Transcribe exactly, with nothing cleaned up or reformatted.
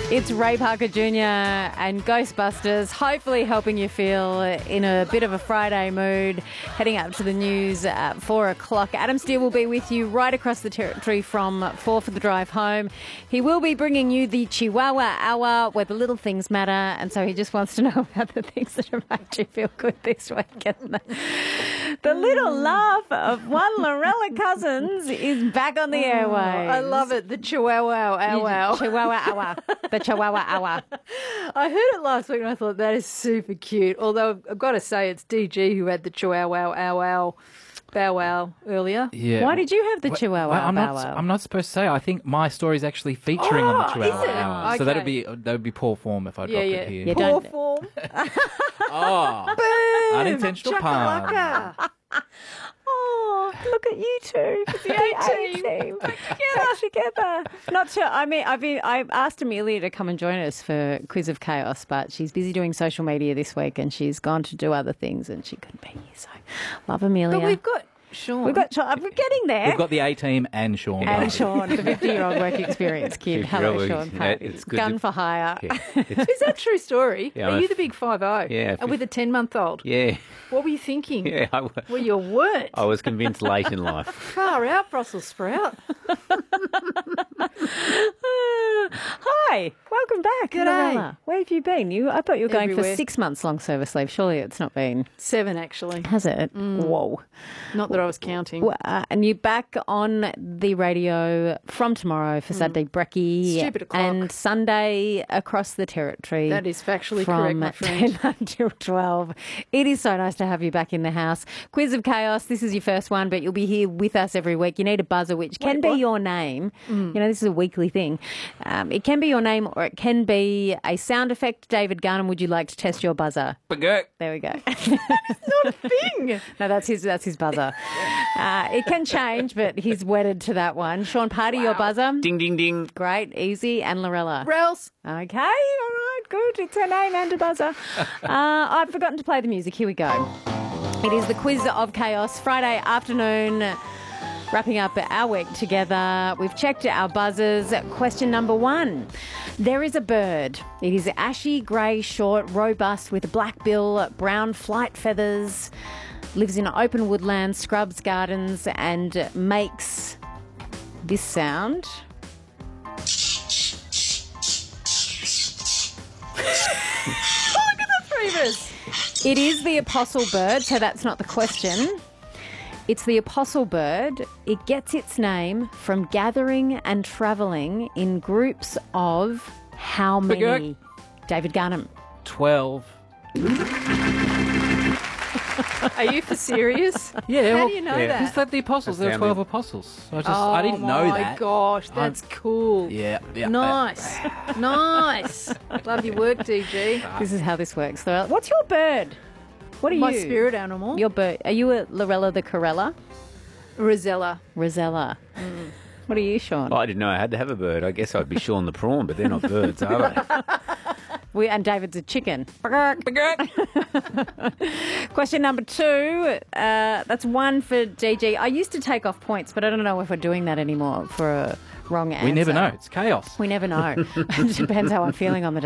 It's Ray Parker Junior and Ghostbusters, hopefully helping you feel in a bit of a Friday mood, heading up to the news at four o'clock. Adam Steele will be with you right across the territory from four for the drive home. He will be bringing you the Chihuahua Hour, where the little things matter, and so he just wants to know about the things that have made you feel good this week. And the, the little laugh of one Lorella Cousins is back on the airwaves. I love it. The Chihuahua Hour. Chihuahua Hour. The Chihuahua Hour. I heard it last week and I thought that is super cute. Although I've got to say it's D G who had the Chihuahua Hour bow wow earlier. Yeah. Why did you have the Well, Chihuahua well, I'm bow not. wow? I'm not supposed to say. I think my story is actually featuring Oh, on the Chihuahua is it? Hour, so Okay. that'd be that would be poor form if I Yeah, dropped yeah. it here. Yeah, Poor don't- form. Oh, unintentional pun. Chakalaka. Oh, look at you two. The A-team. Together. together. Not sure. I mean, I've been, I asked Amelia to come and join us for Quiz of Chaos, but she's busy doing social media this week and she's gone to do other things and she couldn't be here. So, love Amelia. But we've got Sean. We've got Sean. We're getting there. We've got the A team and Sean. and both. Sean, the fifty-year-old work experience kid. Hello, Really, Sean. yeah, it's good Gun to- for hire. Yeah, it's- Is that a true story? Yeah, Are I'm you a- the big five oh? Yeah, And with a ten-month-old? yeah, What were you thinking? yeah. I, w- Well, you weren't. I was convinced late in life. Far out, Brussels sprout. Hi, welcome back, G'day. Lorella. Where have you been? You, I thought you were going Everywhere. for six months long service leave. Surely it's not been, Seven, actually. has it? Mm. Whoa. Not that I was counting. Well, uh, and you're back on the radio from tomorrow for Saturday Brekkie. Mm. Stupid o'clock. And Sunday across the territory. That is factually from correct, my friend. ten until twelve. It is so nice to have you back in the house. Quiz of Chaos, this is your first one, but you'll be here with us every week. You need a buzzer, which can Wait, be what? your name. You know, this is a weekly thing. Um, it can be your name or it can be a sound effect. David Garnham, would you like to test your buzzer? Bagurk. There we go. Bing! No, that's his. That's his buzzer. Uh, it can change, but he's wedded to that one. Sean Party, your buzzer. Ding, ding, ding. Great, easy, and Lorella. Rels. Okay, all right, good. It's her name and a buzzer. Uh, I've forgotten to play the music. Here we go. It is the Quiz of Chaos, Friday afternoon. Wrapping up our week together, we've checked our buzzers. Question number one. There is a bird. It is ashy, grey, short, robust, with a black bill, brown flight feathers, lives in open woodlands, scrubs, gardens, and makes this sound. It is the apostle bird, so that's not the question. It's the apostle bird. It gets its name from gathering and travelling in groups of how many? Bagurk. David Garnham. Twelve. Are you for serious? Yeah. How well, do you know yeah. Is that? that the apostles? That's There are down twelve there. apostles. I just Oh, I didn't know my that. gosh, that's cool. Yeah. yeah. Nice. nice. Love your work, D G. This is how this works. So, what's your bird? What are My you? spirit animal. Your bird. Are you a Lorella the Corella? Rosella. Rosella. Mm. What are you, Sean? Oh, I didn't know I had to have a bird. I guess I'd be Sean the prawn, but they're not birds, are they? We, and David's a chicken. Bagurk. Question number two. Uh, that's one for D G. I used to take off points, but I don't know if we're doing that anymore for a wrong answer. We never know. It's chaos. We never know. It depends how I'm feeling on the day.